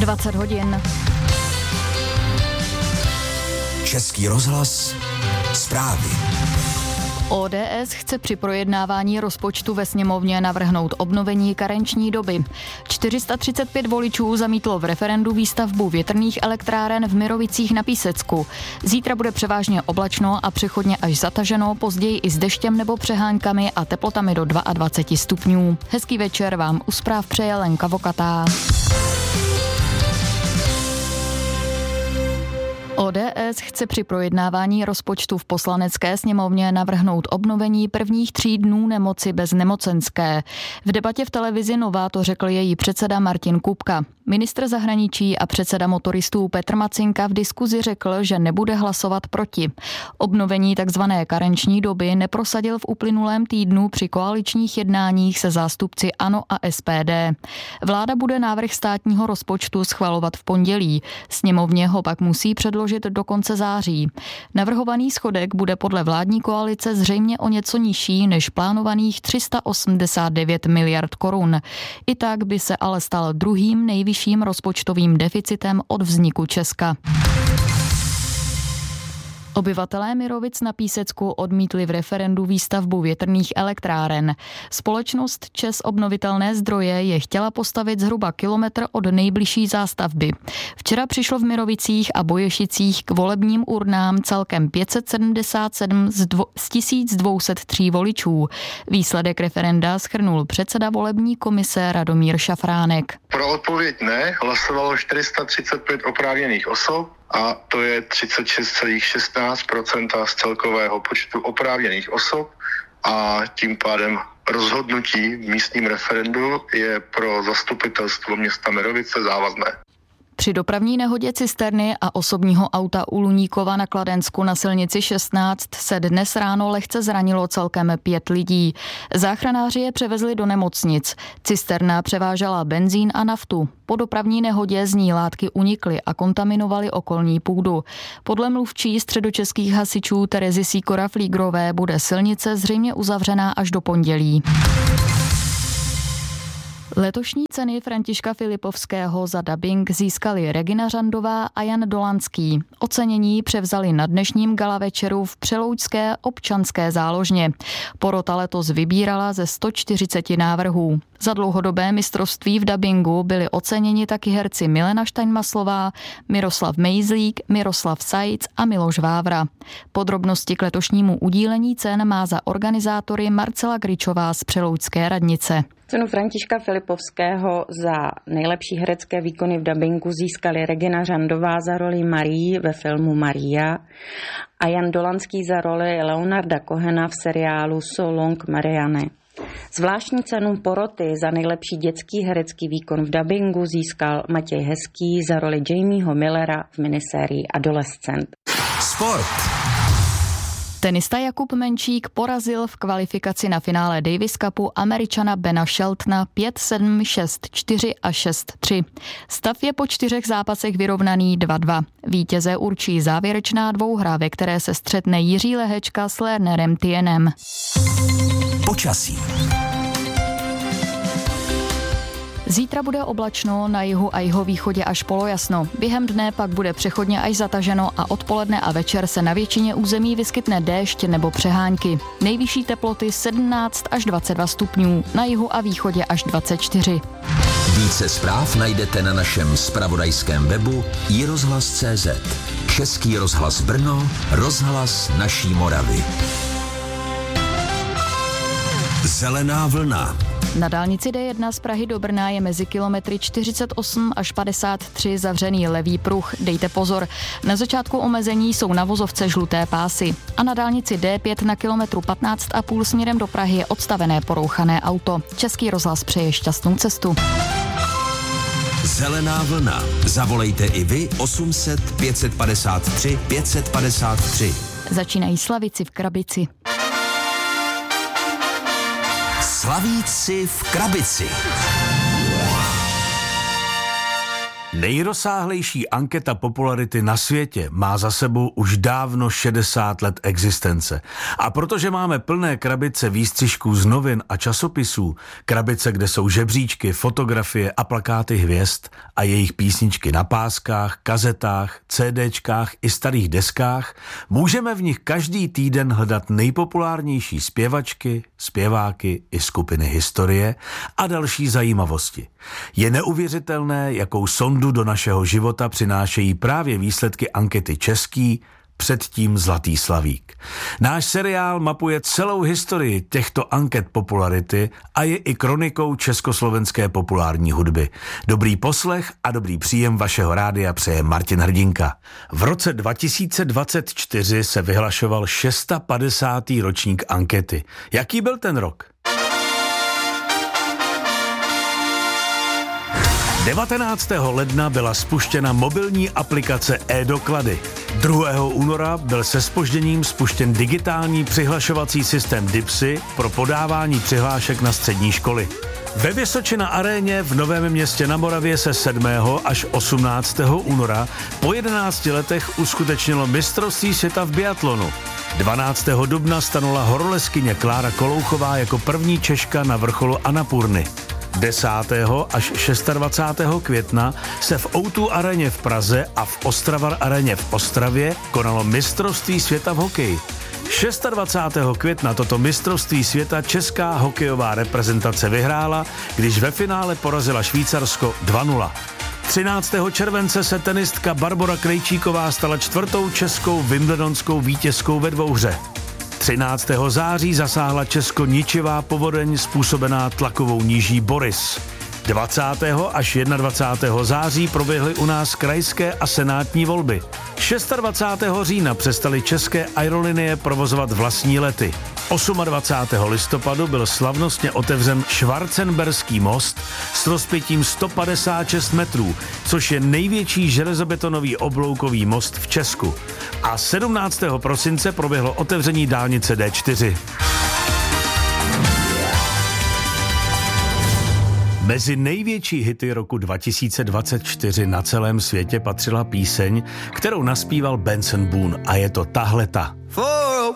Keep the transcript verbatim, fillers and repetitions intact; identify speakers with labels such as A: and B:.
A: dvacet hodin.
B: Český rozhlas, zprávy.
A: O D S chce při projednávání rozpočtu ve sněmovně navrhnout obnovení karenční doby. čtyři sta třicet pět voličů zamítlo v referendu výstavbu větrných elektráren v Mirovicích na Písecku. Zítra bude převážně oblačno a přechodně až zataženo, později i s deštěm nebo přeháňkami a teplotami do dvacet dva stupňů. Hezký večer vám u zpráv přeje Lenka Vokatá. O D S chce při projednávání rozpočtu v poslanecké sněmovně navrhnout obnovení prvních tří dnů nemoci bez nemocenské. V debatě v televizi Nova to řekl její předseda Martin Kupka. Ministr zahraničí a předseda motoristů Petr Macinka v diskuzi řekl, že nebude hlasovat proti. Obnovení takzvané karenční doby neprosadil v uplynulém týdnu při koaličních jednáních se zástupci ANO a S P D. Vláda bude návrh státního rozpočtu schvalovat v pondělí. Sněmovně ho pak musí předložit do konce září. Navrhovaný schodek bude podle vládní koalice zřejmě o něco nižší než plánovaných tři sta osmdesát devět miliard korun. I tak by se ale stal druhým nejvyšším rozpočtovým deficitem od vzniku Česka. Obyvatelé Mirovic na Písecku odmítli v referendu výstavbu větrných elektráren. Společnost ČEZ Obnovitelné zdroje je chtěla postavit zhruba kilometr od nejbližší zástavby. Včera přišlo v Mirovicích a Boješicích k volebním urnám celkem pět set sedmdesát sedm z, dvo, z tisíc dvě stě tři voličů. Výsledek referenda shrnul předseda volební komise Radomír Šafránek.
C: Pro odpověď ne hlasovalo čtyři sta třicet pět oprávněných osob, a to je třicet šest celá šestnáct procenta z celkového počtu oprávněných osob a tím pádem rozhodnutí v místním referendu je pro zastupitelstvo města Mirovice závazné.
A: Při dopravní nehodě cisterny a osobního auta u Luníkova na Kladensku na silnici šestnáct se dnes ráno lehce zranilo celkem pět lidí. Záchranáři je převezli do nemocnic. Cisterna převážela benzín a naftu. Po dopravní nehodě z ní látky unikly a kontaminovaly okolní půdu. Podle mluvčí středočeských hasičů Terezy Sýkora-Flígrové bude silnice zřejmě uzavřená až do pondělí. Letošní ceny Františka Filipovského za dabing získali Regina Řandová a Jan Dolanský. Ocenění převzali na dnešním gala večeru v Přeloučské občanské záložně. Porota letos vybírala ze sto čtyřicet návrhů. Za dlouhodobé mistrovství v dabingu byli oceněni taky herci Milena Štaňmaslová, Miroslav Mejzlík, Miroslav Sajc a Miloš Vávra. Podrobnosti k letošnímu udílení cen má za organizátory Marcela Gričová z Přeloučské radnice.
D: Cenu Františka Filipovského za nejlepší herecké výkony v dabingu získali Regina Řandová za roli Marii ve filmu Maria a Jan Dolanský za roli Leonarda Cohena v seriálu So Long Marianne. Zvláštní cenu poroty za nejlepší dětský herecký výkon v dabingu získal Matěj Hezký za roli Jamieho Millera v minisérii Adolescent.
B: Sport.
A: Tenista Jakub Menčík porazil v kvalifikaci na finále Davis Cupu Američana Bena Sheltona pět sedm, šest čtyři a šest tři. Stav je po čtyřech zápasech vyrovnaný dva dva. Vítěze určí závěrečná dvouhra, ve které se střetne Jiří Lehečka s Lernerem Tienem.
B: Počasí.
A: Zítra bude oblačno, na jihu a jihovýchodě až polojasno. Během dne pak bude přechodně až zataženo a odpoledne a večer se na většině území vyskytne déšť nebo přehánky. Nejvyšší teploty sedmnáct až dvacet dva stupňů, na jihu a východě až dvacet čtyři.
B: Více zpráv najdete na našem zpravodajském webu i rozhlas tečka cé zet. Český rozhlas Brno, rozhlas naší Moravy. Zelená vlna.
A: Na dálnici D jedna z Prahy do Brna je mezi kilometry čtyřicet osm až padesát tři zavřený levý pruh. Dejte pozor, na začátku omezení jsou na vozovce žluté pásy. A na dálnici D pět na kilometru patnáct a půl směrem do Prahy je odstavené porouchané auto. Český rozhlas přeje šťastnou cestu.
B: Zelená vlna. Zavolejte i vy osm set, pět set padesát tři, pět set padesát tři.
A: Začínají slavíci v krabici.
B: Slavíci v krabici.
E: Nejrozsáhlejší anketa popularity na světě má za sebou už dávno šedesát let existence. A protože máme plné krabice výstřižků z novin a časopisů, krabice, kde jsou žebříčky, fotografie a plakáty hvězd a jejich písničky na páskách, kazetách, CDčkách i starých deskách, můžeme v nich každý týden hledat nejpopulárnější zpěvačky, zpěváky i skupiny historie a další zajímavosti. Je neuvěřitelné, jakou sondu do našeho života přinášejí právě výsledky ankety Český, předtím Zlatý slavík. Náš seriál mapuje celou historii těchto anket popularity a je i kronikou československé populární hudby. Dobrý poslech a dobrý příjem vašeho rádia přeje Martin Hrdinka. V roce dva tisíce dvacet čtyři se vyhlašoval padesátý šestý ročník ankety. Jaký byl ten rok? devatenáctého ledna byla spuštěna mobilní aplikace e-doklady. druhého února byl se zpožděním spuštěn digitální přihlašovací systém DIPSy pro podávání přihlášek na střední školy. Ve Vysočina aréně v Novém Městě na Moravě se sedmého až osmnáctého února po jedenácti letech uskutečnilo mistrovství světa v biatlonu. dvanáctého dubna stanula horolezkyně Klára Kolouchová jako první Češka na vrcholu Annapurny. desátého až dvacátého šestého května se v ó dva aréně v Praze a v Ostravar aréně v Ostravě konalo mistrovství světa v hokeji. dvacátého šestého května toto mistrovství světa česká hokejová reprezentace vyhrála, když ve finále porazila Švýcarsko dva nula. třináctého července se tenistka Barbora Krejčíková stala čtvrtou českou wimbledonskou vítězkou ve dvouhře. třináctého září zasáhla Česko ničivá povodeň způsobená tlakovou níží Boris. dvacátého až dvacátého prvního září proběhly u nás krajské a senátní volby. dvacátého šestého října přestaly české aerolinie provozovat vlastní lety. dvacátého osmého listopadu byl slavnostně otevřen Schwarzenberský most s rozpětím sto padesát šest metrů, což je největší železobetonový obloukový most v Česku. A sedmnáctého prosince proběhlo otevření dálnice dé čtyři. Mezi největší hity roku dva tisíce dvacet čtyři na celém světě patřila píseň, kterou naspíval Benson Boone, a je to tahleta.